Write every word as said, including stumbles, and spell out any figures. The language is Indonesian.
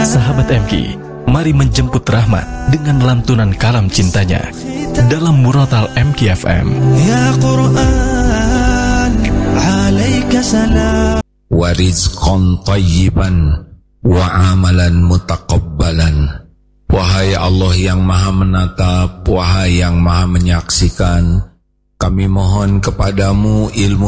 Sahabat M K, mari menjemput rahmat dengan lantunan kalam cintanya dalam Murotal M K F M. Ya Quran, alaika salam. Wa rizqan thayyiban wa amalan mutaqabbalan. Wahai Allah yang maha menatap, wahai yang maha menyaksikan, kami mohon kepadamu ilmu